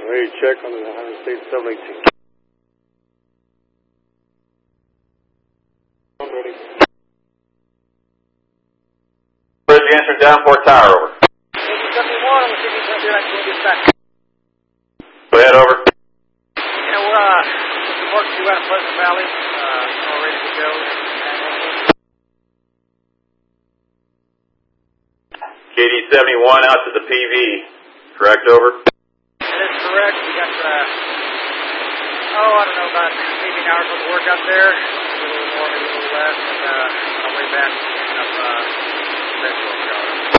Ready to check on the 100 State 718. I'm ready. Where's the answer Downport Tower, over? 71, I'm going to see if he's back. Go ahead, over. Yeah, we're working you out of Pleasant Valley, all ready to go. KD-71 out to the PV, correct, over? That is correct. We got, I don't know, about 18 hours worth of work out there. A little more, maybe a little less, and on our way back, picking up Central.